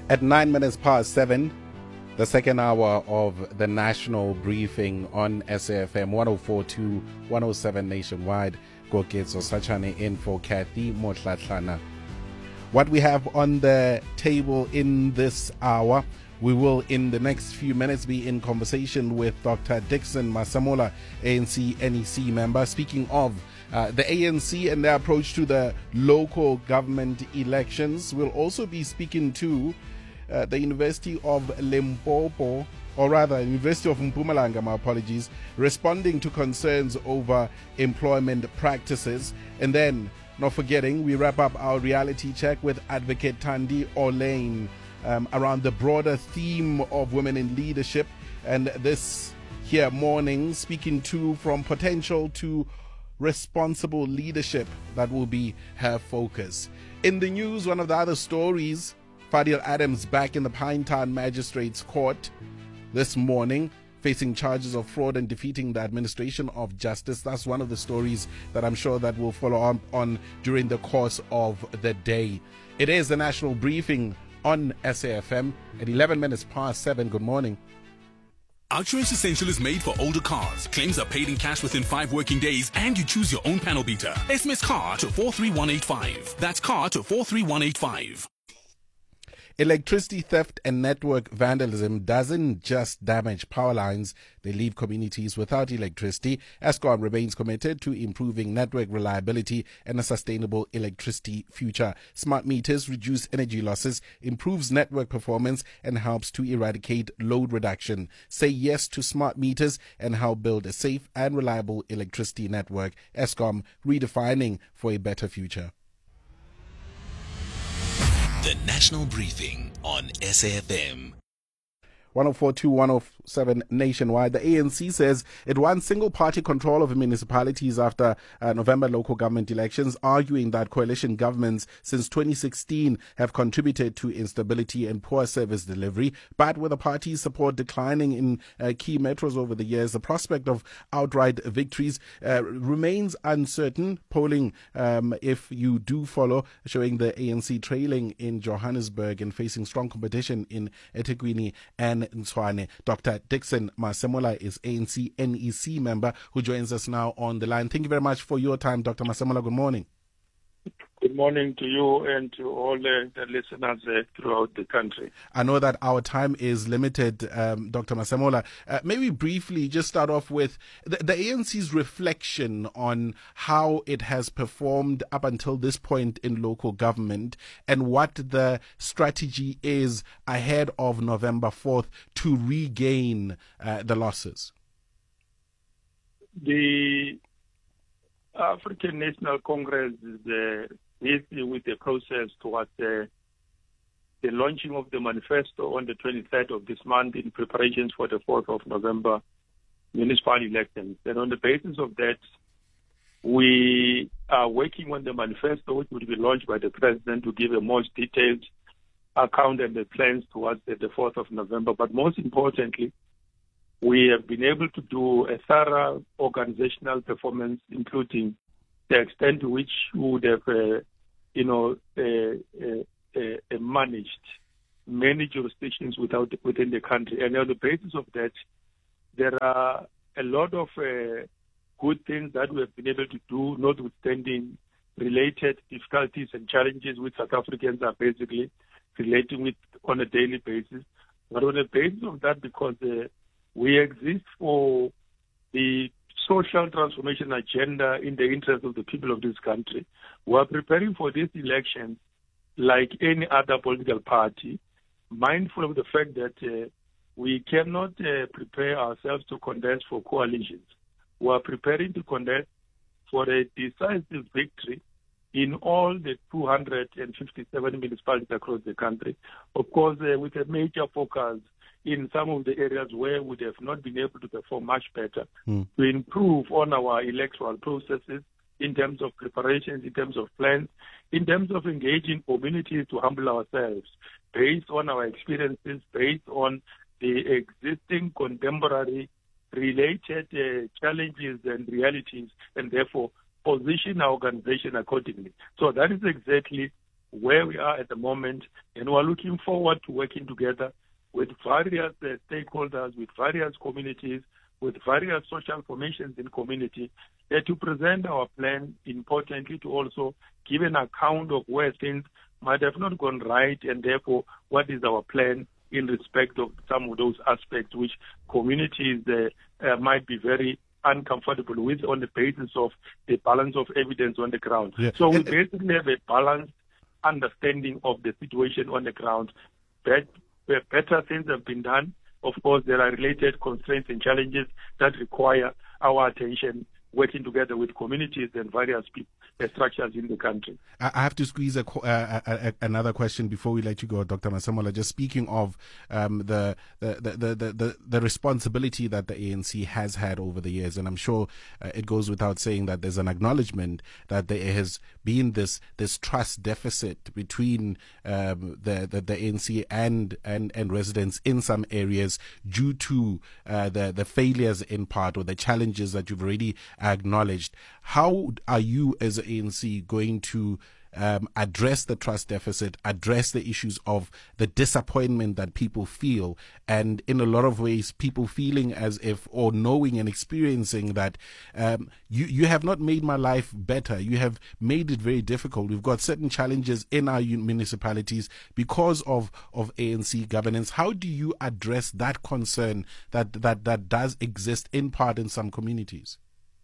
At 7:09, the second hour of the national briefing on SAFM 104.2, 107 nationwide. Koketso Sachane in for Kathy Motlatlana. What we have on the table in this hour, we will in the next few minutes be in conversation with Dr. Dickson Masemola, ANC NEC member. Speaking of the ANC and their approach to the local government elections, we'll also be speaking to the University of Limpopo, or rather University of Mpumalanga, my apologies, responding to concerns over employment practices. And then, not forgetting, we wrap up our reality check with Advocate Thandi Orlane around the broader theme of women in leadership. And this here morning, speaking to from potential to responsible leadership, that will be her focus. In the news, one of the other stories, Fadil Adams back in the Pinetown Magistrates Court this morning, facing charges of fraud and defeating the administration of justice. That's one of the stories that I'm sure that will follow up on during the course of the day. It is the national briefing on SAFM at 7:11. Good morning. Outsurance Essential is made for older cars. Claims are paid in cash within 5 working days, and you choose your own panel beater. SMS CAR to 43185. That's CAR to 43185. Electricity theft and network vandalism doesn't just damage power lines, they leave communities without electricity. Eskom remains committed to improving network reliability and a sustainable electricity future. Smart meters reduce energy losses, improves network performance, and helps to eradicate load reduction. Say yes to smart meters and help build a safe and reliable electricity network. Eskom, redefining for a better future. The National Briefing on SAFM. 104.2, 107 nationwide. The ANC says it wants single-party control of municipalities after November local government elections, arguing that coalition governments since 2016 have contributed to instability and poor service delivery. But with the party's support declining in key metros over the years, the prospect of outright victories remains uncertain. Polling, if you do follow, showing the ANC trailing in Johannesburg and facing strong competition in eThekwini and Ntswane. Dr. Dickson Masemola is ANC NEC member who joins us now on the line. Thank you very much for your time, Dr. Masemola. Good morning. Good morning to you and to all the listeners throughout the country. I know that our time is limited, Dr. Masemola. Maybe briefly just start off with the ANC's reflection on how it has performed up until this point in local government and what the strategy is ahead of November 4th to regain the losses. The African National Congress is busy with the process towards the launching of the manifesto on the 23rd of this month in preparations for the 4th of November municipal elections. And on the basis of that, we are working on the manifesto, which will be launched by the President to give a more detailed account and the plans towards the 4th of November. But most importantly, we have been able to do a thorough organizational performance, including the extent to which we would have, managed many jurisdictions within the country. And on the basis of that, there are a lot of good things that we have been able to do, notwithstanding related difficulties and challenges which South Africans are basically relating with on a daily basis. But on the basis of that, because we exist for the social transformation agenda in the interest of the people of this country. We are preparing for this election like any other political party, mindful of the fact that we cannot prepare ourselves to contest for coalitions. We are preparing to contest for a decisive victory in all the 257 municipalities across the country. Of course, with a major focus in some of the areas where we have not been able to perform much better, to improve on our electoral processes in terms of preparations, in terms of plans, in terms of engaging communities to humble ourselves based on our experiences, based on the existing contemporary related challenges and realities, and therefore position our organization accordingly. So that is exactly where we are at the moment, and we are looking forward to working together with various stakeholders, with various communities, with various social formations in community, to present our plan, importantly to also give an account of where things might have not gone right, and therefore what is our plan in respect of some of those aspects which communities might be very uncomfortable with on the basis of the balance of evidence on the ground. Yeah. So we basically have a balanced understanding of the situation on the ground. Where better things have been done, of course, there are related constraints and challenges that require our attention, working together with communities and various structures in the country. I have to squeeze another question before we let you go, Dr. Masemola. Just speaking of the responsibility that the ANC has had over the years, and I'm sure it goes without saying that there's an acknowledgement that there has been this trust deficit between the ANC and residents in some areas due to the failures in part, or the challenges that you've already acknowledged. How are you as an ANC going to address the trust deficit, address the issues of the disappointment that people feel, and in a lot of ways people feeling as if, or knowing and experiencing that you have not made my life better, you have made it very difficult. We've got certain challenges in our municipalities because of ANC governance. How do you address that concern that does exist in part in some communities?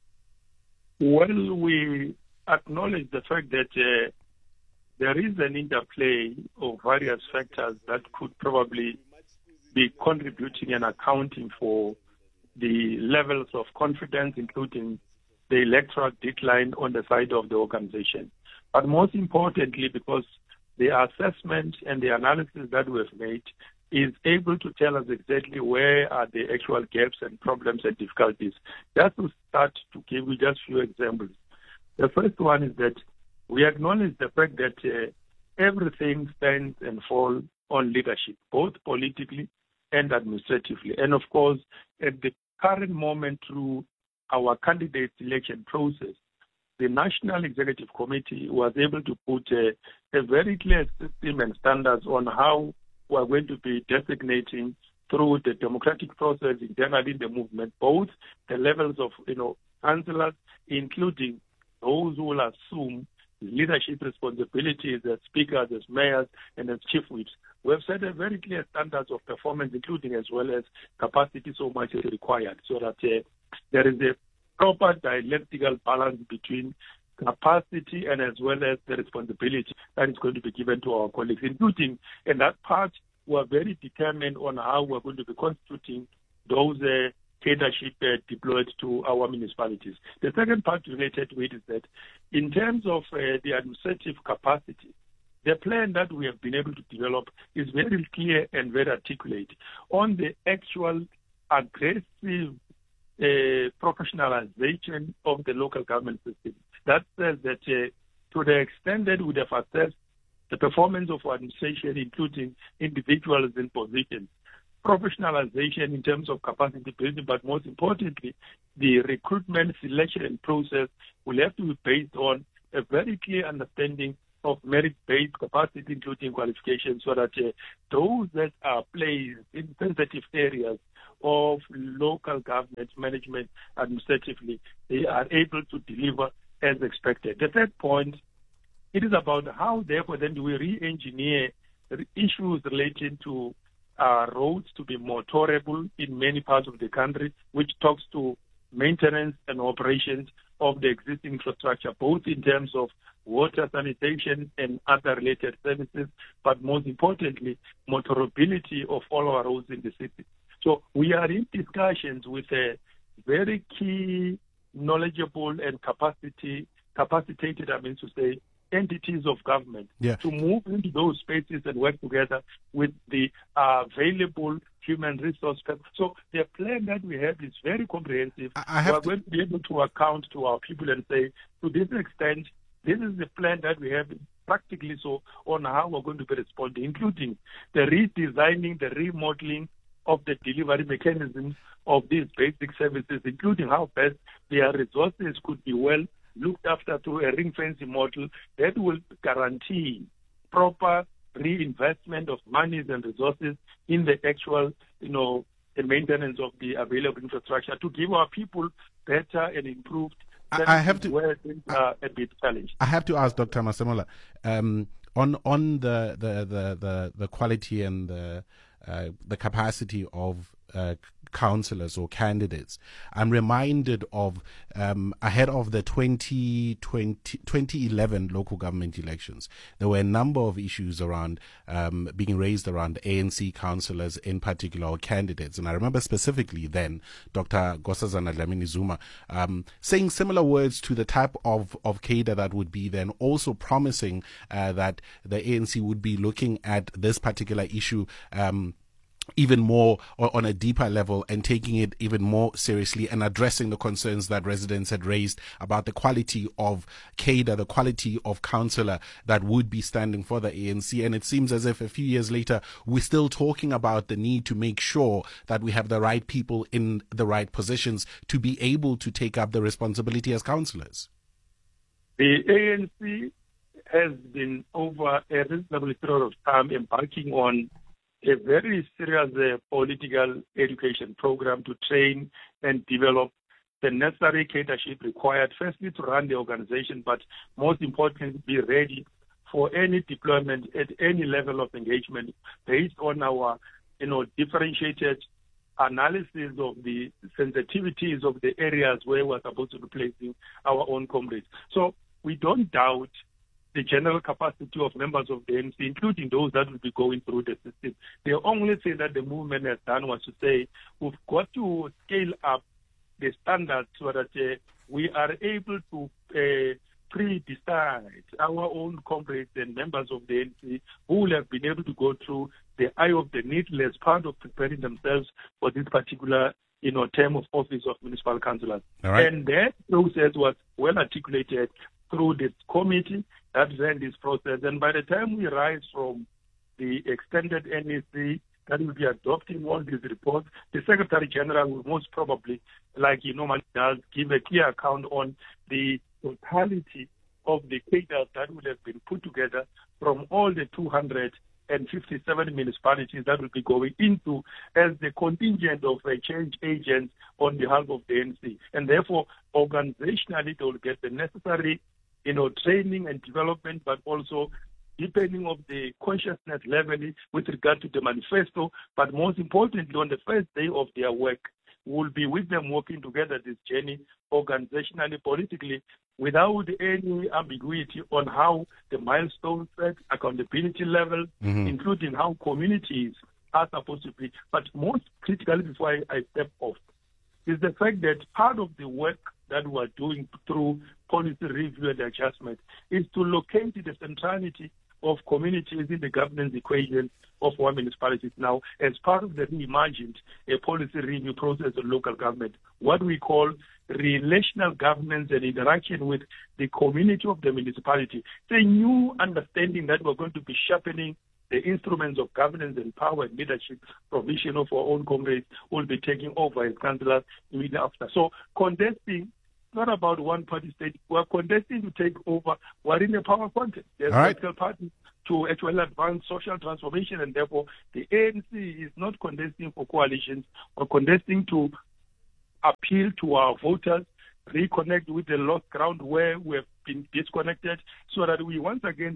Well, we acknowledge the fact that there is an interplay of various factors that could probably be contributing and accounting for the levels of confidence, including the electoral decline on the side of the organization. But most importantly, because the assessment and the analysis that we've made is able to tell us exactly where are the actual gaps and problems and difficulties. Just to start to give you just a few examples. The first one is that we acknowledge the fact that everything stands and falls on leadership, both politically and administratively. And of course, at the current moment, through our candidate selection process, the National Executive Committee was able to put a very clear system and standards on how we are going to be designating through the democratic process internally in the movement, both the levels of councillors, including those who will assume leadership responsibilities as speakers, as mayors, and as chief whips. We have set a very clear standards of performance, including as well as capacity so much is required, so that there is a proper dialectical balance between capacity and as well as the responsibility that is going to be given to our colleagues, including in that part, we are very determined on how we're going to be constituting those leadership deployed to our municipalities. The second part related to it is that in terms of the administrative capacity, the plan that we have been able to develop is very clear and very articulate on the actual aggressive professionalization of the local government system. That says that to the extent that we would have assessed the performance of administration, including individuals in positions, professionalization in terms of capacity building, but most importantly, the recruitment selection process will have to be based on a very clear understanding of merit-based capacity, including qualifications, so that those that are placed in sensitive areas of local government management administratively, they are able to deliver as expected. The third point, it is about how, therefore, then do we re-engineer issues relating to roads to be more tolerable in many parts of the country, which talks to maintenance and operations of the existing infrastructure, both in terms of water, sanitation, and other related services, but most importantly, motorability of all our roads in the city. So we are in discussions with a very key, knowledgeable, and capacitated, entities of government to move into those spaces and work together with the available human resource. So the plan that we have is very comprehensive. We are going to be able to account to our people and say, to this extent, this is the plan that we have practically so on how we're going to be responding, including the redesigning, the remodeling of the delivery mechanisms of these basic services, including how best their resources could be well looked after through a ring-fencing model that will guarantee proper reinvestment of monies and resources in the actual, the maintenance of the available infrastructure to give our people better and improved services where things are a bit challenged. I have to ask Dr. Masemola, on the quality and the capacity of councillors or candidates. I'm reminded of ahead of the 2011 local government elections, there were a number of issues around being raised around ANC councillors in particular, or candidates. And I remember specifically then Dr. Nkosazana Dlamini Zuma saying similar words to the type of cadre that would be then also promising that the ANC would be looking at this particular issue even more or on a deeper level and taking it even more seriously and addressing the concerns that residents had raised about the quality of cadre, the quality of councillor that would be standing for the ANC. And it seems as if a few years later, we're still talking about the need to make sure that we have the right people in the right positions to be able to take up the responsibility as councillors. The ANC has been over a reasonable period of time embarking on a very serious political education program to train and develop the necessary cadreship required, firstly, to run the organization, but most importantly, be ready for any deployment at any level of engagement based on our, differentiated analysis of the sensitivities of the areas where we're supposed to be placing our own comrades. So we don't doubt the general capacity of members of the ANC, including those that will be going through the system. The only thing that the movement has done was to say, we've got to scale up the standards so that we are able to pre-decide our own comrades and members of the ANC who will have been able to go through the eye of the needle as part of preparing themselves for this particular term of office of municipal councillors. All right. And that process was well articulated through this committee that ran this process. And by the time we rise from the extended NEC that will be adopting all these reports, the Secretary General will most probably, like he normally does, give a clear account on the totality of the cadres that will have been put together from all the 257 municipalities that will be going into as the contingent of change agents on behalf of the ANC. And therefore, organizationally, they will get the necessary training and development, but also deepening of the consciousness level with regard to the manifesto. But most importantly, on the first day of their work, we'll be with them working together this journey, organizationally, politically, without any ambiguity on how the milestones set, accountability level, including how communities are supposed to be. But most critically, before I step off, is the fact that part of the work that we are doing through policy review and adjustment is to locate the centrality of communities in the governance equation of our municipalities now as part of the reimagined policy review process of local government, what we call relational governance and interaction with the community of the municipality. It's a new understanding that we're going to be sharpening the instruments of governance and power and leadership provision of our own comrades will be taking over as councillors immediately after. So contesting, not about one party state, we're contesting to take over. We're in a power contest. There's political parties to actually advance social transformation, and therefore the ANC is not contesting for coalitions. We're contesting to appeal to our voters, reconnect with the lost ground where we have been disconnected, so that we once again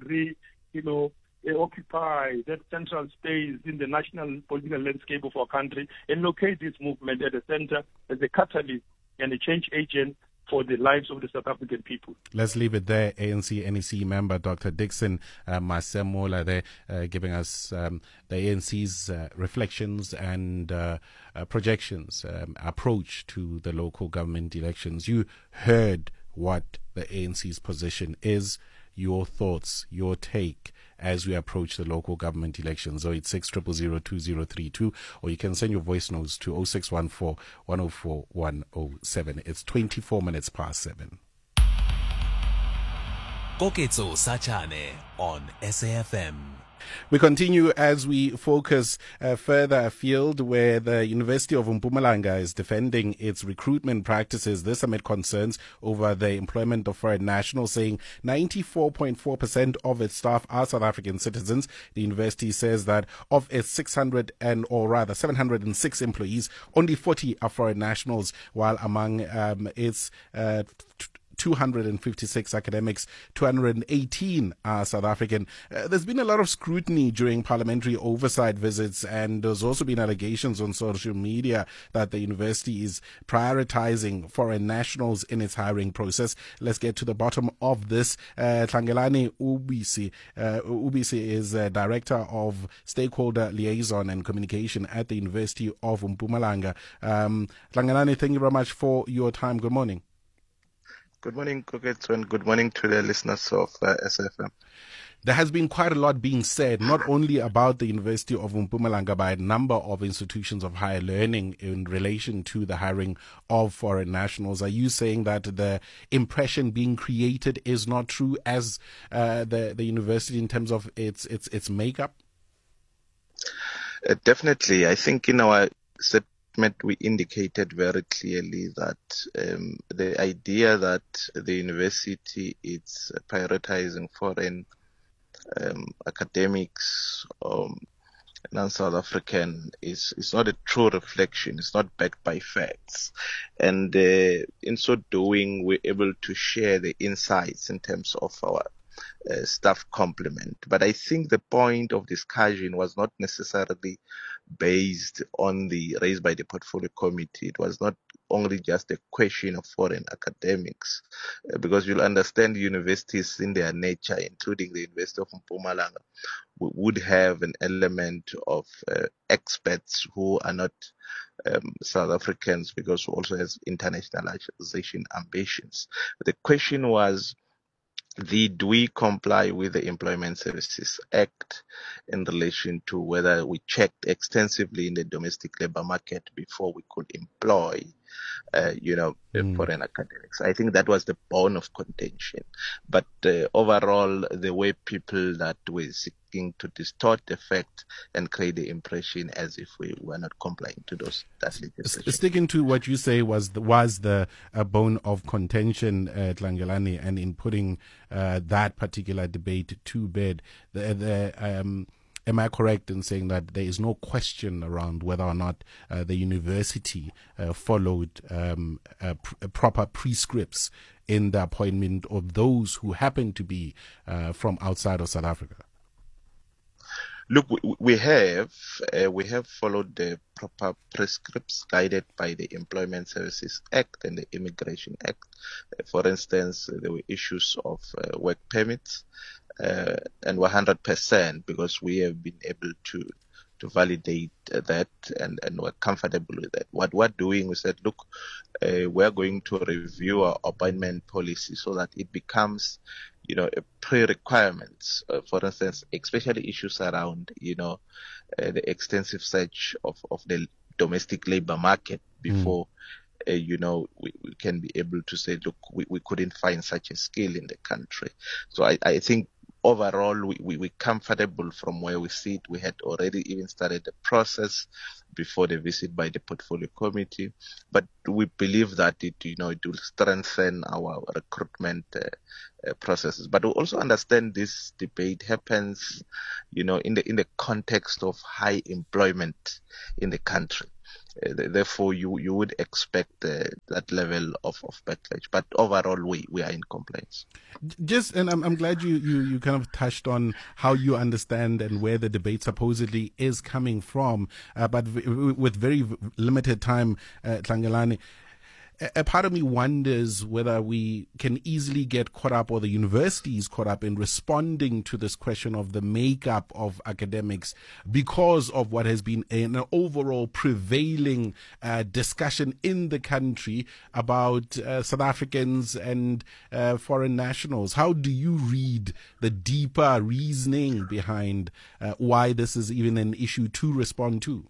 occupy that central space in the national political landscape of our country and locate this movement at the center as a catalyst and a change agent for the lives of the South African people. Let's leave it there. ANC NEC member Dr. Dickson Masemola there giving us the ANC's reflections and projections, approach to the local government elections. You heard what the ANC's position is, your thoughts, your take as we approach the local government elections. 086-000-2032, or you can send your voice notes to 0614-104-107. It's 24 minutes past 7. Koketso Sachane on SAFM. We continue as we focus further afield, where the University of Mpumalanga is defending its recruitment practices. This amid concerns over the employment of foreign nationals, saying 94.4% of its staff are South African citizens. The university says that of its 706 employees, only 40 are foreign nationals, while among its 256 academics, 218 are South African. There's been a lot of scrutiny during parliamentary oversight visits, and there's also been allegations on social media that the university is prioritizing foreign nationals in its hiring process. Let's get to the bottom of this. Tlangelani Ubisi is Director of Stakeholder Liaison and Communication at the University of Mpumalanga. Tlangelani, thank you very much for your time. Good morning. Good morning, Koketso, and good morning to the listeners of SFM. There has been quite a lot being said, not only about the University of Mpumalanga, by a number of institutions of higher learning in relation to the hiring of foreign nationals. Are you saying that the impression being created is not true as the university in terms of its makeup? Definitely. I think in our we indicated very clearly that the idea that the university is prioritizing foreign academics, non-South African, is not a true reflection. It's not backed by facts. And in so doing, we're able to share the insights in terms of our staff complement. But I think the point of discussion was not necessarily based on the raised by the portfolio committee. It was not only just a question of foreign academics, because you'll understand universities in their nature, including the University of Mpumalanga, would have an element of experts who are not South Africans, because who also has internationalization ambitions. The question was, did we comply with the Employment Services Act in relation to whether we checked extensively in the domestic labor market before we could employ, foreign academics? I think that was the bone of contention. But overall, the way people that were seeking to distort the fact and create the impression as if we were not complying to that legislation. Sticking to what you say was the bone of contention, Tlangelani, and in putting that particular debate to bed, am I correct in saying that there is no question around whether or not the university followed proper prescripts in the appointment of those who happen to be from outside of South Africa? Look, we have followed the proper prescripts guided by the Employment Services Act and the Immigration Act. For instance, there were issues of work permits, and 100% because we have been able to validate that and we're comfortable with that. What we're doing, we said, look, we're going to review our appointment policy so that it becomes, a pre-requirements. For instance, especially issues around, the extensive search of the domestic labor market before, we can be able to say, look, we couldn't find such a skill in the country. So I think overall, we're comfortable from where we sit. We had already even started the process before the visit by the portfolio committee, but we believe that it will strengthen our recruitment processes. But we also understand this debate happens, in the context of high employment in the country. Therefore, you would expect that level of backlash. But overall, we are in compliance. And I'm glad you kind of touched on how you understand and where the debate supposedly is coming from. But with very limited time, Tlangelani, a part of me wonders whether we can easily get caught up, or the university is caught up in responding to this question of the makeup of academics because of what has been an overall prevailing discussion in the country about South Africans and foreign nationals. How do you read the deeper reasoning behind why this is even an issue to respond to?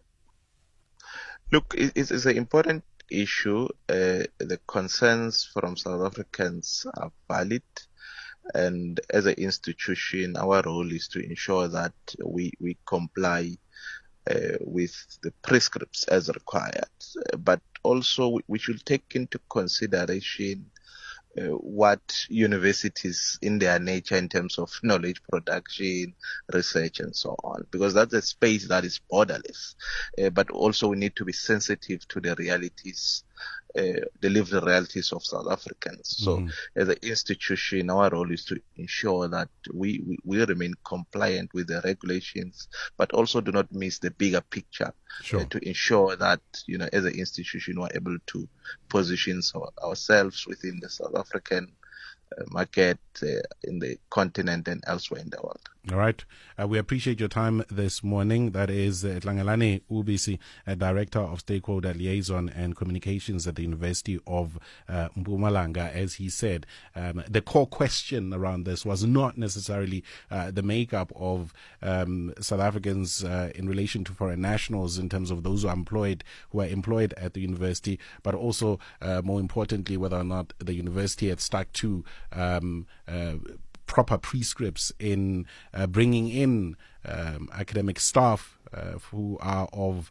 Look, it's an important issue. The concerns from South Africans are valid. And as an institution, our role is to ensure that we comply with the prescripts as required. But also we should take into consideration what universities in their nature in terms of knowledge production, research and so on, because that's a space that is borderless. But also we need to be sensitive to the realities, the lived realities of South Africans. So as an institution, our role is to ensure that we remain compliant with the regulations, but also do not miss the bigger picture. Sure. To ensure that, as an institution, we're able to position ourselves within the South African market, in the continent and elsewhere in the world. All right. We appreciate your time this morning. That is Tlangelani Ubisi, Director of Stakeholder Liaison and Communications at the University of Mpumalanga. As he said, the core question around this was not necessarily the makeup of South Africans in relation to foreign nationals in terms of those who are employed at the university, but also, more importantly, whether or not the university had stuck to proper prescripts in bringing in academic staff who are of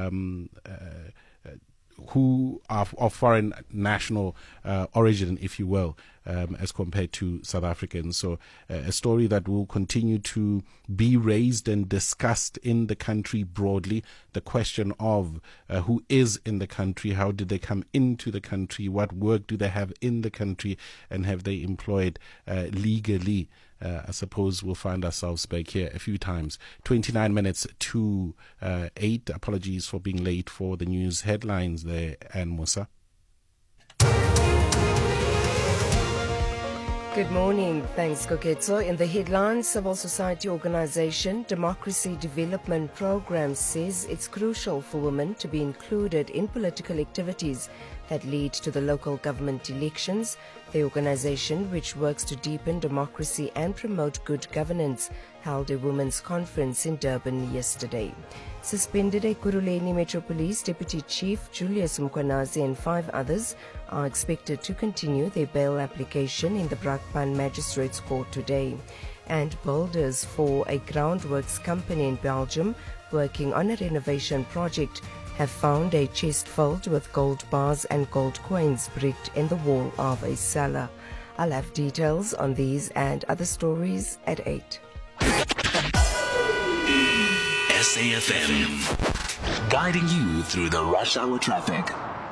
foreign national origin, if you will, as compared to South Africans. So a story that will continue to be raised and discussed in the country broadly. The question of who is in the country, how did they come into the country, what work do they have in the country, and have they employed legally? I suppose we'll find ourselves back here a few times. 29 minutes to 8. Apologies for being late for the news headlines there, Anne Musa. Good morning. Thanks, Koketso. In the headlines, civil society organization Democracy Development Program says it's crucial for women to be included in political activities that lead to the local government elections. The organization, which works to deepen democracy and promote good governance, held a women's conference in Durban yesterday. Suspended Ekurhuleni Metro Police Deputy Chief Julius Mkwanazi and 5 others are expected to continue their bail application in the Brakpan Magistrates Court today. And builders for a groundworks company in Belgium working on a renovation project have found a chest filled with gold bars and gold coins bricked in the wall of a cellar. I'll have details on these and other stories at 8. SAFM, guiding you through the rush hour traffic.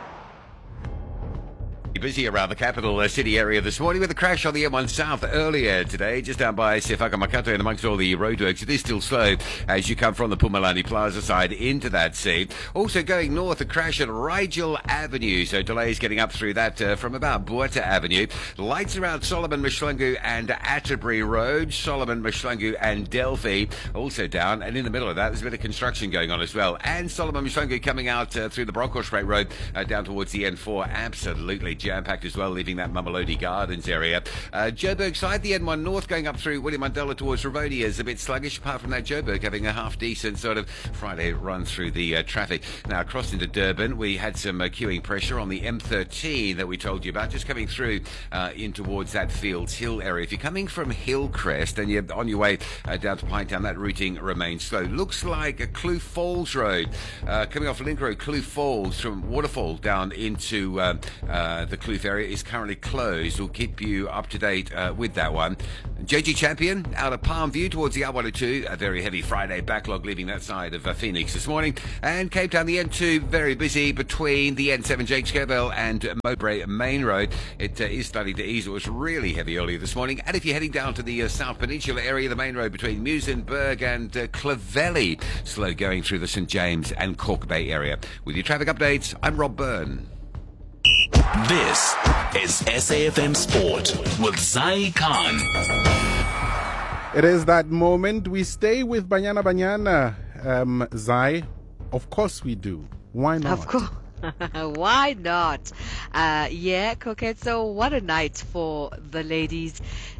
Busy around the capital city area this morning with a crash on the M1 South earlier today, just down by Sefaka-Makato, and amongst all the roadworks. It is still slow as you come from the Pumalani Plaza side into that sea. Also going north, a crash at Rigel Avenue, so delays getting up through that from about Buerta Avenue. Lights around Solomon Mshlangu and Atterbury Road, Solomon Mshlangu and Delphi also down, and in the middle of that there's a bit of construction going on as well. And Solomon Mshlangu coming out through the Bronkhorstspruit Road down towards the N4, absolutely jam-packed as well, leaving that Mamelodi Gardens area. Joburg side, the N1 North going up through William Mandela towards Ravonia is a bit sluggish, apart from that Joburg having a half-decent sort of Friday run through the traffic. Now, across into Durban, we had some queuing pressure on the M13 that we told you about, just coming through in towards that Fields Hill area. If you're coming from Hillcrest and you're on your way down to Pinetown, that routing remains slow. Looks like a Kloof Falls Road, coming off Link Road, Kloof Falls from Waterfall down into the Kloof area is currently closed. We'll keep you up to date with that one. JG Champion out of Palm View towards the R102, a very heavy Friday backlog leaving that side of Phoenix this morning. And Cape Town, the N2, very busy between the N7 Jakes Gerville and Mowbray Main Road. It is starting to ease. It was really heavy earlier this morning. And if you're heading down to the South Peninsula area, the main road between Muizenberg and Clovelly, slow going through the St James and Cork Bay area. With your traffic updates, I'm Rob Byrne. This is SAFM Sport with Zai Khan. It is that moment. We stay with Banyana, Zai. Of course we do. Why not? Of course. Why not? Yeah, Koketso, what a night for the ladies.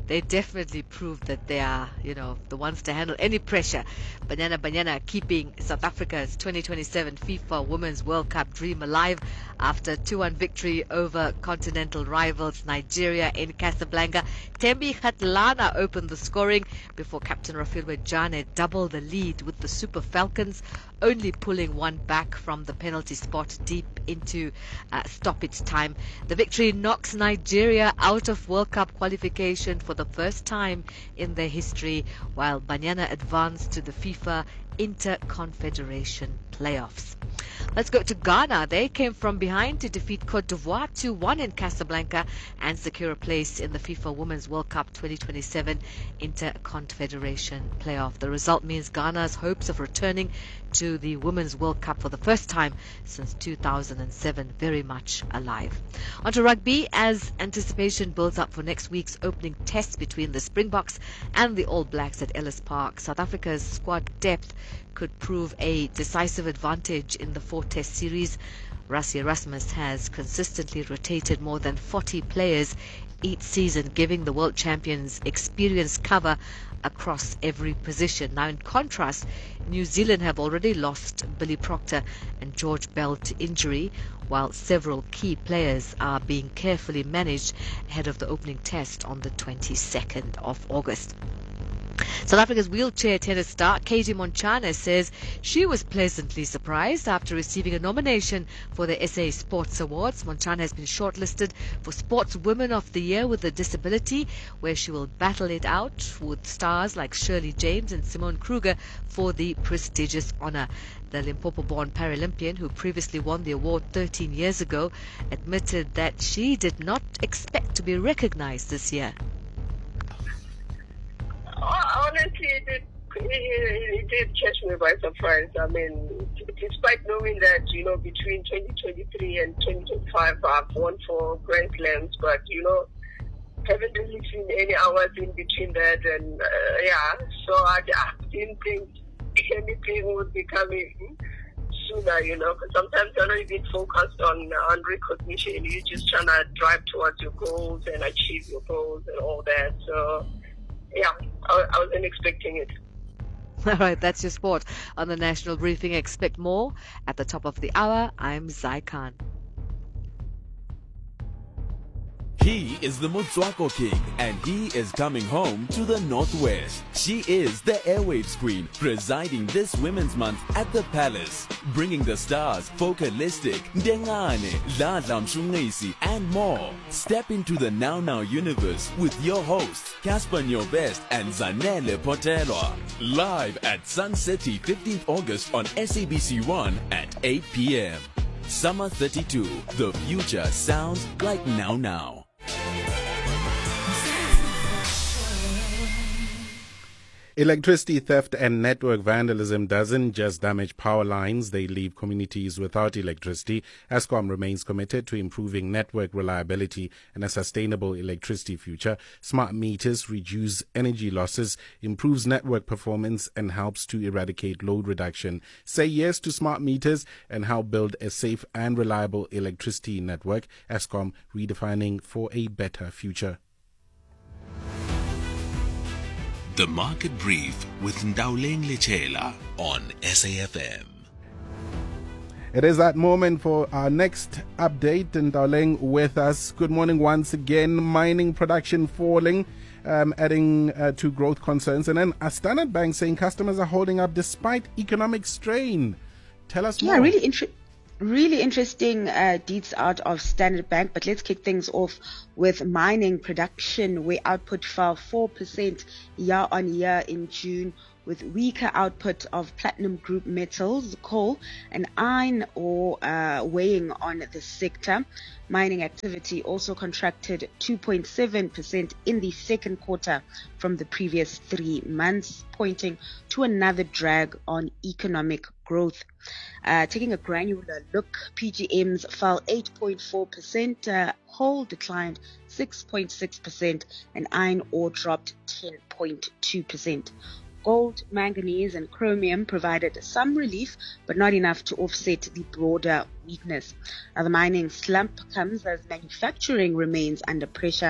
they definitely proved that they are, the ones to handle any pressure. Banyana keeping South Africa's 2027 FIFA Women's World Cup dream alive after 2-1 victory over continental rivals Nigeria in Casablanca. Thembi Kgatlana opened the scoring before Captain Rafilwe Jane doubled the lead with the Super Falcons, only pulling one back from the penalty spot deep into stoppage time. The victory knocks Nigeria out of World Cup qualification for the first time in their history, while Banyana advanced to the FIFA Interconfederation playoffs. Let's go to Ghana. They came from behind to defeat Cote d'Ivoire 2-1 in Casablanca and secure a place in the FIFA Women's World Cup 2027 Interconfederation playoff. The result means Ghana's hopes of returning to the Women's World Cup for the first time since 2007 very much alive. On to rugby, as anticipation builds up for next week's opening test between the Springboks and the All Blacks at Ellis Park. South Africa's squad depth could prove a decisive advantage in the 4-test series. Rassie Erasmus has consistently rotated more than 40 players each season, giving the world champions experienced cover across every position. Now, in contrast, New Zealand have already lost Billy Proctor and George Bell to injury, while several key players are being carefully managed ahead of the opening test on the 22nd of August. South Africa's wheelchair tennis star Katie Montjane says she was pleasantly surprised after receiving a nomination for the SA Sports Awards. Montjane has been shortlisted for Sportswoman of the Year with a Disability, where she will battle it out with stars like Shirley James and Simone Kruger for the prestigious honor. The Limpopo-born Paralympian, who previously won the award 13 years ago, admitted that she did not expect to be recognized this year. Honestly, it did catch me by surprise. I mean, despite knowing that, between 2023 and 2025 I've won 4 Grand Slams, but, haven't really seen any hours in between that. And, so I didn't think anything would be coming sooner, because sometimes you're not even focused on recognition. You're just trying to drive towards your goals and achieve your goals and all that. So, yeah, I wasn't expecting it. All right, that's your sport on the National Briefing. Expect more at the top of the hour. I'm Zai Khan. He is the Motswako King, and he is coming home to the Northwest. She is the airwaves queen, presiding this Women's Month at the Palace, bringing the stars Focalistic, Dengane, Dladla Mshungisi, and more. Step into the Now Now universe with your hosts, Casper Nyobest and Zanele Potelwa. Live at Sun City, 15th August on SABC1 at 8 p.m. Summer 32, the future sounds like Now Now. Electricity theft and network vandalism doesn't just damage power lines, they leave communities without electricity. Eskom remains committed to improving network reliability and a sustainable electricity future. Smart meters reduce energy losses, improves network performance, and helps to eradicate load reduction. Say yes to smart meters and help build a safe and reliable electricity network. Eskom, redefining for a better future. The Market Brief with Ndauleng Lechela on SAFM. It is that moment for our next update, and Ndauleng with us. Good morning once again. Mining production falling, adding to growth concerns. And then a Standard Bank saying customers are holding up despite economic strain. Tell us more. Yeah, really interesting deeds out of Standard Bank, but let's kick things off with mining production, where output fell 4% year on year in June, with weaker output of platinum group metals, coal and iron ore weighing on the sector. Mining activity also contracted 2.7% in the second quarter from the previous 3 months, pointing to another drag on economic growth. Taking a granular look, PGMs fell 8.4%, coal declined 6.6%, and iron ore dropped 10.2%. Gold, manganese, and chromium provided some relief, but not enough to offset the broader weakness. Now, the mining slump comes as manufacturing remains under pressure,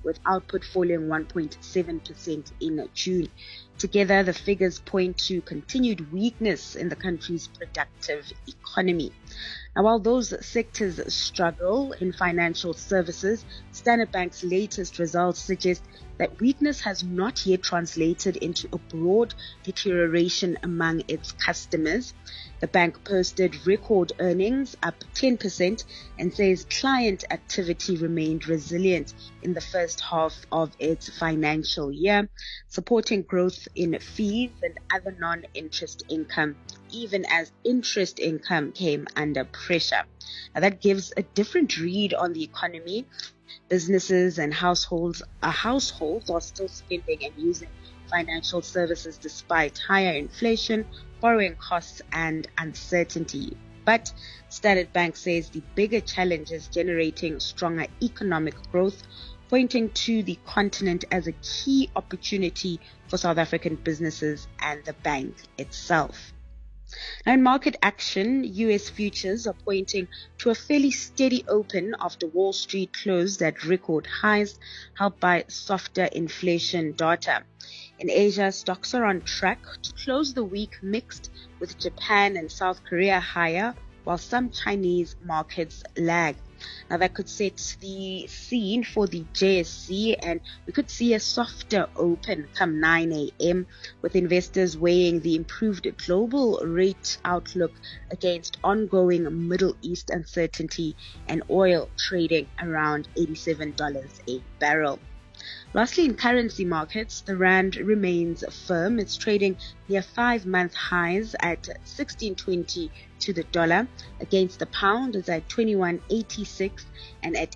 with output falling 1.7% in June. Together, the figures point to continued weakness in the country's productive economy. Now, while those sectors struggle in financial services, Standard Bank's latest results suggest that weakness has not yet translated into a broad deterioration among its customers. The bank posted record earnings up 10% and says client activity remained resilient in the first half of its financial year, supporting growth in fees and other non-interest income, even as interest income came under pressure. Now, that gives a different read on the economy. Businesses and households are still spending and using financial services despite higher inflation, borrowing costs, and uncertainty. But Standard Bank says the bigger challenge is generating stronger economic growth, pointing to the continent as a key opportunity for South African businesses and the bank itself. Now, in market action, U.S. futures are pointing to a fairly steady open after Wall Street closed at record highs, helped by softer inflation data. In Asia, stocks are on track to close the week mixed, with Japan and South Korea higher, while some Chinese markets lag. Now, that could set the scene for the JSE, and we could see a softer open come 9 a.m. with investors weighing the improved global rate outlook against ongoing Middle East uncertainty and oil trading around $87 a barrel. Lastly, in currency markets, the rand remains firm. It's trading near 5-month highs at 16.20 to the dollar. Against the pound is at 21.86 and at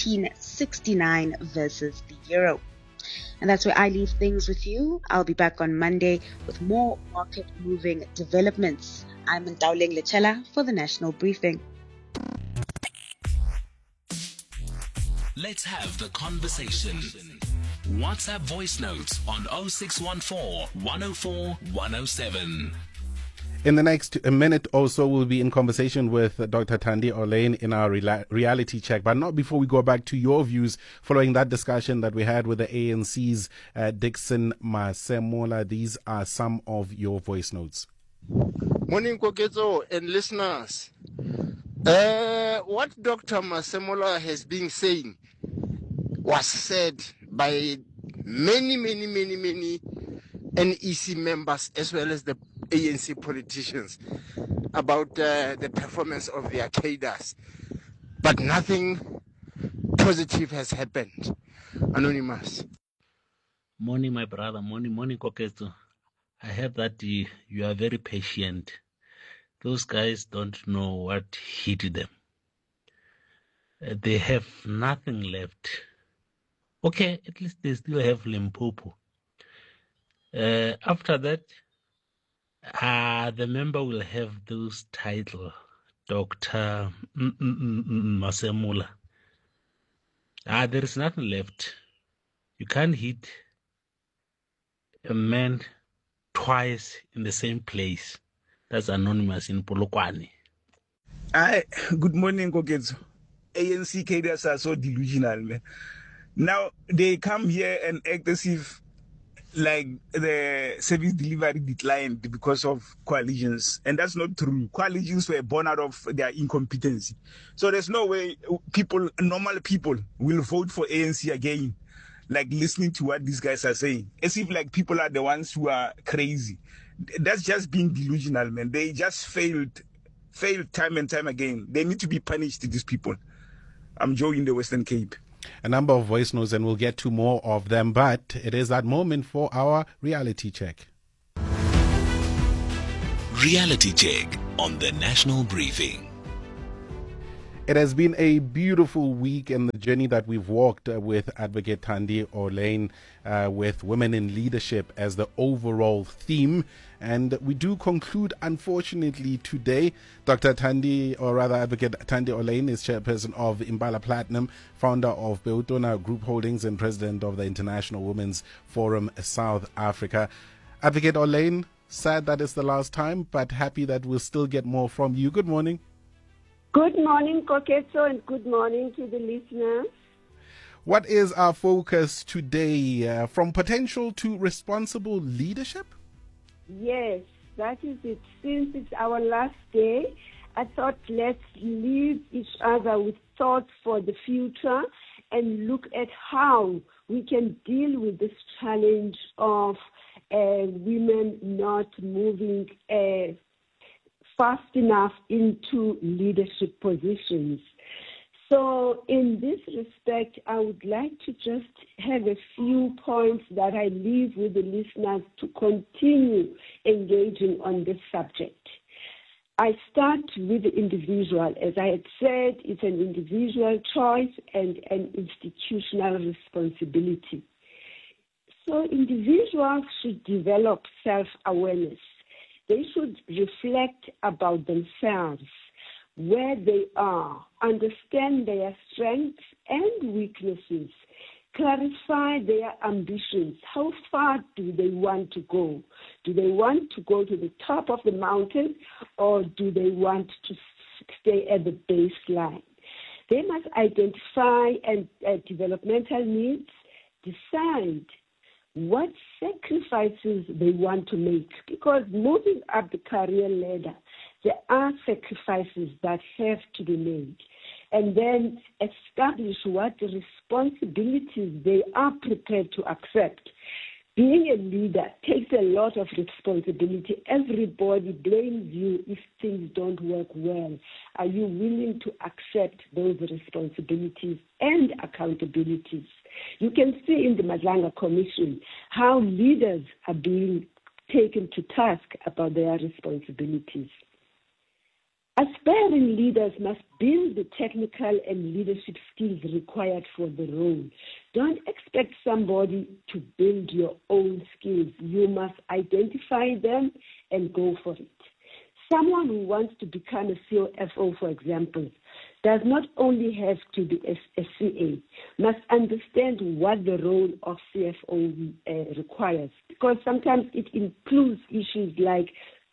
18.69 versus the euro. And that's where I leave things with you. I'll be back on Monday with more market-moving developments. I'm Ntauleng Lechela for the National Briefing. Let's have the conversation. WhatsApp voice notes on 0614 104 107. In the next minute or so, we'll be in conversation with Dr. Thandi Orlane in our reality check, but not before we go back to your views following that discussion that we had with the ANC's Dickson Masemola. These are some of your voice notes. Morning, Koketso and listeners. What Dr. Masemola has been saying was said by many NEC members as well as the ANC politicians about the performance of their cadres. But nothing positive has happened. Anonymous. Morning, my brother. Morning, Koketso. I heard that you are very patient. Those guys don't know what hit them. They have nothing left. Okay, at least they still have Limpopo. After that, the member will have those titles, Dr. Masemola. There is nothing left. You can't hit a man twice in the same place. That's Anonymous in Polokwane. Good morning, Koketso. ANC cadres are so delusional, man. Now, they come here and act as if like the service delivery declined because of coalitions. And that's not true. Coalitions were born out of their incompetency. So there's no way normal people will vote for ANC again, like listening to what these guys are saying. As if like people are the ones who are crazy. That's just being delusional, man. They just failed time and time again. They need to be punished, these people. I'm Joe in the Western Cape. A number of voice notes, and we'll get to more of them, but it is that moment for our reality check. Reality check on the National Briefing. It has been a beautiful week in the journey that we've walked with Advocate Thandi Orlane, with women in leadership as the overall theme. And we do conclude, unfortunately, today. Dr. Thandi, or rather Advocate Thandi Orlane, is chairperson of Impala Platinum, founder of Beutona Group Holdings, and president of the International Women's Forum South Africa. Advocate Orlane, sad that it's the last time, but happy that we'll still get more from you. Good morning. Good morning, Koketso, and good morning to the listeners. What is our focus today? From potential to responsible leadership? Yes, that is it. Since it's our last day, I thought let's leave each other with thoughts for the future and look at how we can deal with this challenge of women not moving fast enough into leadership positions. So in this respect, I would like to just have a few points that I leave with the listeners to continue engaging on this subject. I start with the individual. As I had said, it's an individual choice and an institutional responsibility. So individuals should develop self-awareness. They should reflect about themselves, where they are, understand their strengths and weaknesses, clarify their ambitions. How far do they want to go? Do they want to go to the top of the mountain, or do they want to stay at the baseline? They must identify developmental needs, decide what sacrifices they want to make, because moving up the career ladder, there are sacrifices that have to be made, and then establish what responsibilities they are prepared to accept. Being a leader takes a lot of responsibility. Everybody blames you if things don't work well. Are you willing to accept those responsibilities and accountabilities? You can see in the Madlanga Commission how leaders are being taken to task about their responsibilities. Aspiring leaders must build the technical and leadership skills required for the role. Don't expect somebody to build your own skills. You must identify them and go for it. Someone who wants to become a CFO, for example, does not only have to be a CA, must understand what the role of CFO requires, because sometimes it includes issues like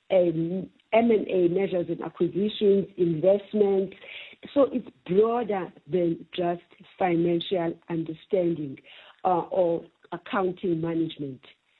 M&A, measures and acquisitions, investments. So it's broader than just financial understanding or accounting management.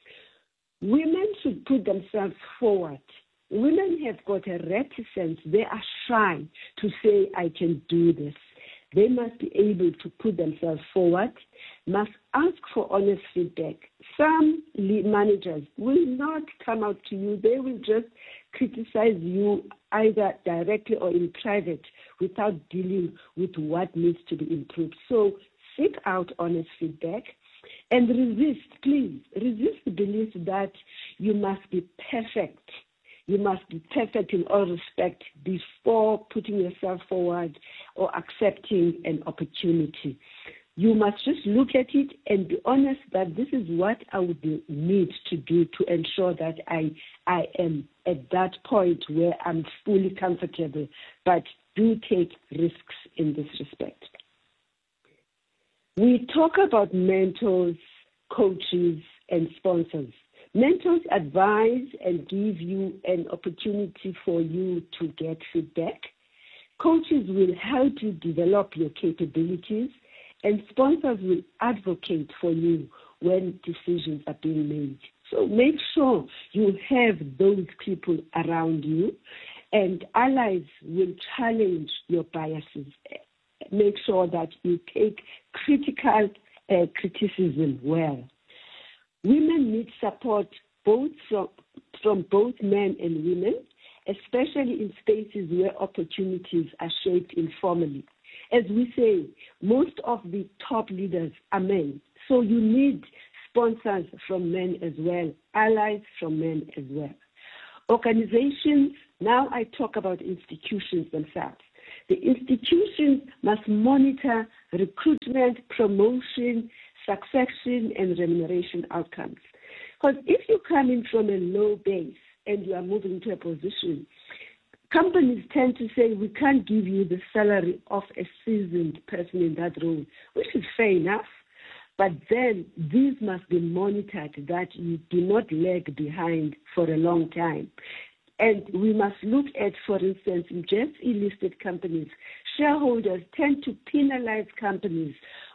Women should put themselves forward. Women have got a reticence. They are shy to say, I can do this. They must be able to put themselves forward, must ask for honest feedback. Some managers will not come out to you. They will just criticize you either directly or in private without dealing with what needs to be improved. So seek out honest feedback and please resist the belief that you must be perfect. You must be perfect in all respect before putting yourself forward or accepting an opportunity. You must just look at it and be honest that this is what I would need to do to ensure that I am at that point where I'm fully comfortable, but do take risks in this respect. We talk about mentors, coaches, and sponsors. Mentors advise and give you an opportunity for you to get feedback. Coaches will help you develop your capabilities, and sponsors will advocate for you when decisions are being made. So make sure you have those people around you, and allies will challenge your biases. Make sure that you take critical criticism well. Women need support both from both men and women, especially in spaces where opportunities are shaped informally. As we say, most of the top leaders are men, so you need sponsors from men as well, allies from men as well. Organizations, now I talk about institutions themselves. The institutions must monitor recruitment, promotion, succession, and remuneration outcomes. Because if you come in from a low base and you are moving to a position, companies tend to say, we can't give you the salary of a seasoned person in that role, which is fair enough. But then these must be monitored that you do not lag behind for a long time. And we must look at, for instance, in just listed companies, shareholders tend to penalize companies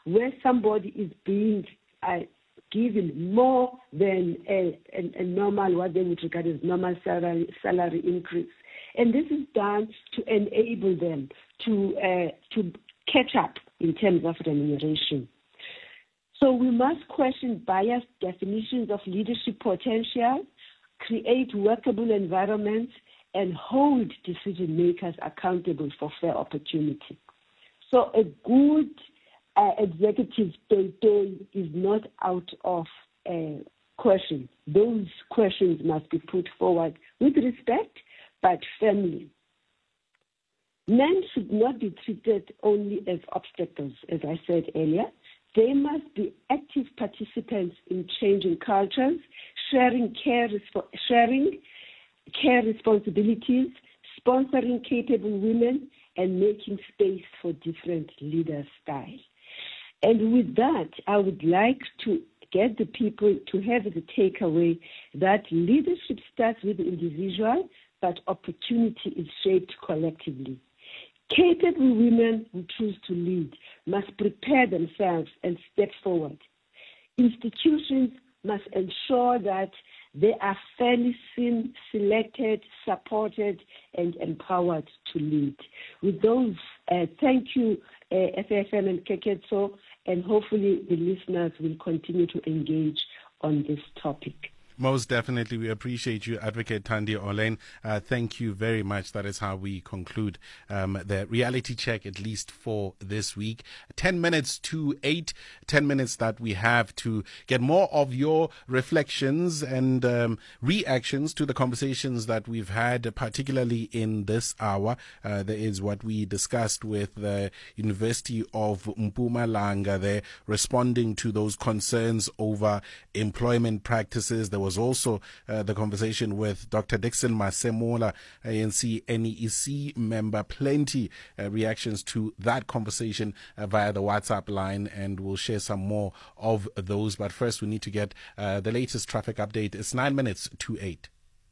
where somebody is being given more than a normal, what they would regard as normal salary increase. And this is done to enable them to catch up in terms of remuneration. So we must question biased definitions of leadership potential, create workable environments, and hold decision makers accountable for fair opportunity. So a good executive day is not out of question. Those questions must be put forward with respect, but firmly. Men should not be treated only as obstacles, as I said earlier. They must be active participants in changing cultures, sharing care responsibilities, sponsoring capable women, and making space for different leader styles. And with that, I would like to get the people to have the takeaway that leadership starts with the individual, but opportunity is shaped collectively. Capable women who choose to lead must prepare themselves and step forward. Institutions must ensure that they are fairly seen, selected, supported, and empowered to lead. With those, thank you, SAFM and Keketso, and hopefully the listeners will continue to engage on this topic. Most definitely. We appreciate you, Advocate Thandi Orlein. Thank you very much. That is how we conclude the reality check, at least for this week. 10 minutes to 8, 10 minutes that we have to get more of your reflections and reactions to the conversations that we've had, particularly in this hour. There is what we discussed with the University of Mpumalanga there, responding to those concerns over employment practices. There was also the conversation with Dr. Dixon Masemola, ANC NEC member. Plenty reactions to that conversation via the WhatsApp line, and we'll share some more of those. But first, we need to get the latest traffic update. It's 9 minutes to 8.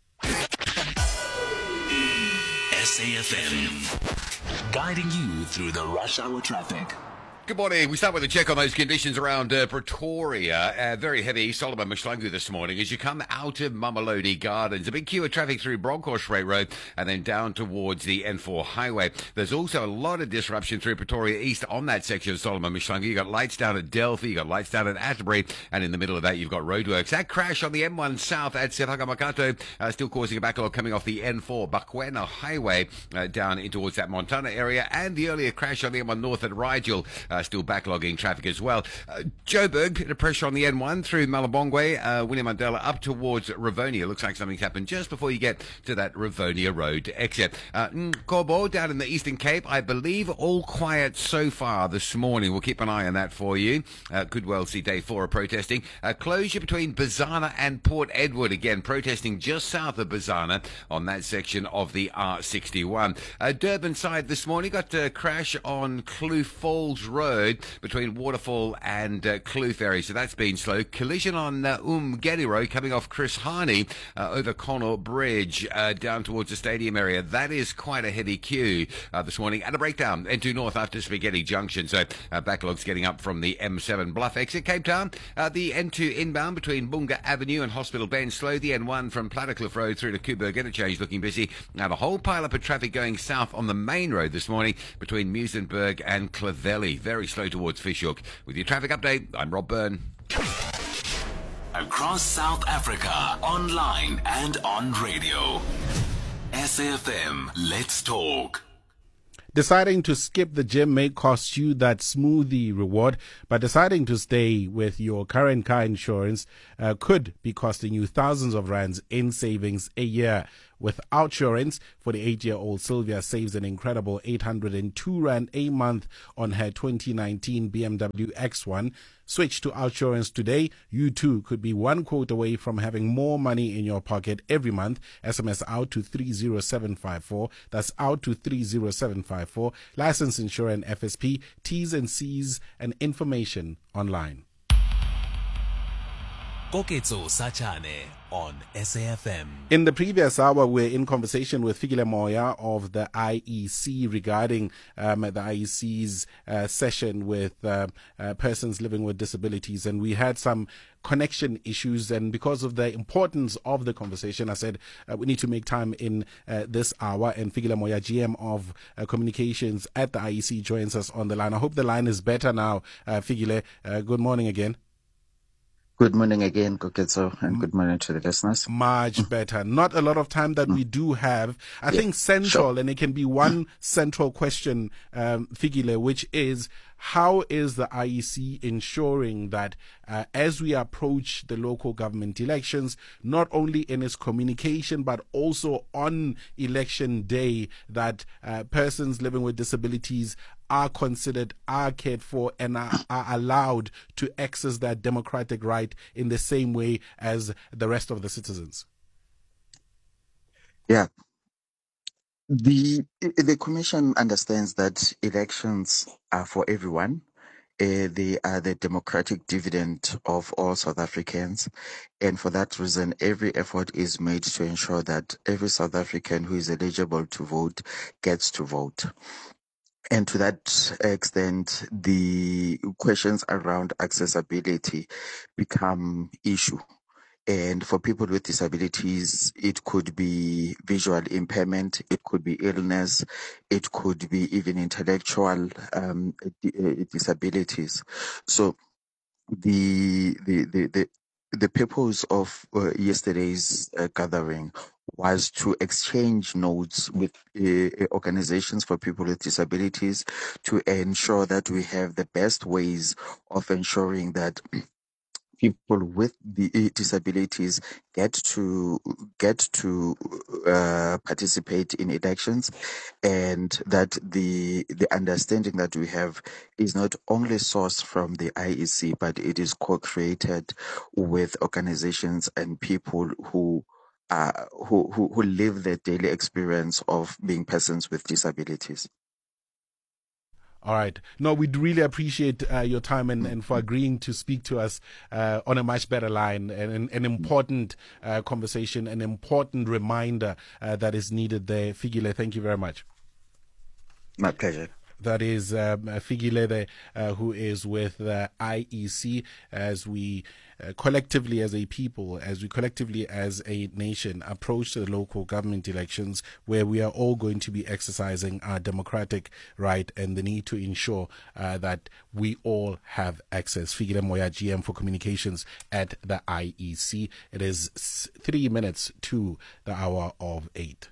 SAFM, guiding you through the rush hour traffic. Good morning. We start with a check on those conditions around Pretoria. Very heavy Solomon Mshlangu this morning as you come out of Mamelodi Gardens. A big queue of traffic through Bronkhorstspruit Road and then down towards the N4 highway. There's also a lot of disruption through Pretoria East on that section of Solomon Mshlangu. You've got lights down at Delphi, you've got lights down at Atterbury, and in the middle of that you've got roadworks. That crash on the M1 South at Sefakamakato still causing a backlog coming off the N4 Bakwena Highway down in towards that Montana area, and the earlier crash on the M1 North at Rigel. Still backlogging traffic as well. Joburg, bit of pressure on the N1 through Malabongwe, William Mandela up towards Rivonia. Looks like something's happened just before you get to that Rivonia Road exit. Nkobo down in the Eastern Cape, I believe all quiet so far this morning. We'll keep an eye on that for you. Could well see day 4 of protesting. Closure between Bizana and Port Edward. Again, protesting just south of Bizana on that section of the R61. Durban side this morning, got a crash on Kloof Falls Road between Waterfall and Kloof area, so that's been slow. Collision on Umgedi Road coming off Chris Hani over Connell Bridge down towards the stadium area. That is quite a heavy queue this morning. And a breakdown N2 North after Spaghetti Junction, so backlogs getting up from the M7 Bluff exit. Cape Town, the N2 inbound between Bunga Avenue and Hospital Bend slow. The N1 from Plattercliff Road through to Kuberg interchange looking busy. Now a whole pile up of traffic going south on the main road this morning between Muizenberg and Clovelly. Very slow towards Fishhook. With your traffic update, I'm Rob Byrne. Across South Africa, online and on radio. SAFM, let's talk. Deciding to skip the gym may cost you that smoothie reward, but deciding to stay with your current car insurance could be costing you thousands of rands in savings a year. With Outsurance, 48-year-old Sylvia saves an incredible 802 Rand a month on her 2019 BMW X1. Switch to Outsurance today. You too could be one quote away from having more money in your pocket every month. SMS out to 30754. That's out to 30754. License, insurance, FSP, T's and C's and information online. Koketso Sachane on SAFM. In the previous hour, we're in conversation with Fikile Moya of the IEC regarding the IEC's session with persons living with disabilities. And we had some connection issues, and because of the importance of the conversation, I said we need to make time in this hour. And Fikile Moya, GM of communications at the IEC, joins us on the line. I hope the line is better now. Fikile, good morning again. Good morning again, Koketso, and good morning to the listeners. Much better. Not a lot of time that we do have. I think central, and it can be one central question, Fikile, which is, how is the IEC ensuring that as we approach the local government elections, not only in its communication, but also on election day, that persons living with disabilities are considered, are cared for, and are allowed to access that democratic right in the same way as the rest of the citizens? Yeah. The Commission understands that elections are for everyone. They are the democratic dividend of all South Africans. And for that reason, every effort is made to ensure that every South African who is eligible to vote gets to vote. And to that extent, the questions around accessibility become issue. And for people with disabilities, it could be visual impairment, it could be illness, it could be even intellectual disabilities. So the purpose of yesterday's gathering was to exchange notes with organizations for people with disabilities to ensure that we have the best ways of ensuring that people with the disabilities get to participate in elections, and that the understanding that we have is not only sourced from the IEC, but it is co-created with organizations and people who live the daily experience of being persons with disabilities. All right. No, we'd really appreciate your time and for agreeing to speak to us on a much better line, and an important conversation, an important reminder that is needed there. Fikile, thank you very much. My pleasure. That is Fikile, who is with the IEC, as we collectively as a people, as we collectively as a nation approach the local government elections, where we are all going to be exercising our democratic right and the need to ensure that we all have access. Fikile Moya, GM for communications at the IEC. It is 3 minutes to the hour of 8.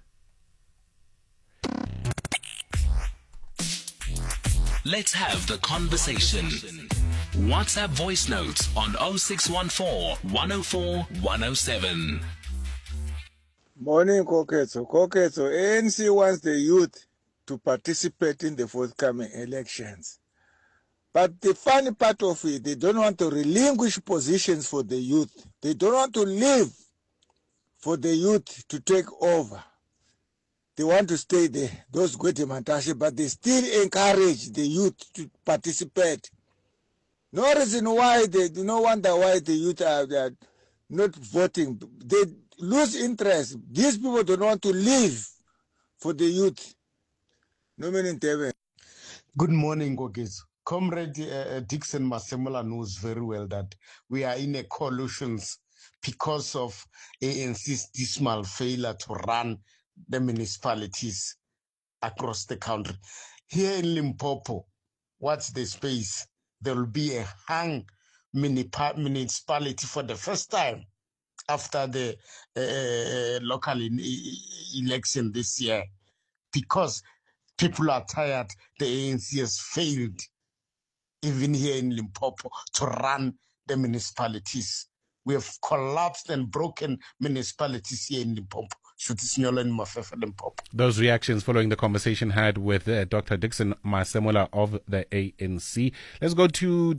Let's have the conversation. WhatsApp voice notes on 0614 104 107. Morning, Koketso. Koketso, ANC wants the youth to participate in the forthcoming elections. But the funny part of it, they don't want to relinquish positions for the youth. They don't want to leave for the youth to take over. They want to stay there, those Gwede Mantashe, but they still encourage the youth to participate. No reason why no wonder why the youth are not voting. They lose interest. These people don't want to live for the youth. No meaning Tebe. Good morning, Gogis. Comrade Dixon Masemola knows very well that we are in a coalition because of ANC's dismal failure to run the municipalities across the country. Here in Limpopo, what's the space? There will be a hung municipality for the first time after the local election this year, because people are tired. The ANC has failed, even here in Limpopo, to run the municipalities. We have collapsed and broken municipalities here in Limpopo. Those reactions following the conversation had with Dr. Dixon Masemola of the ANC. Let's go to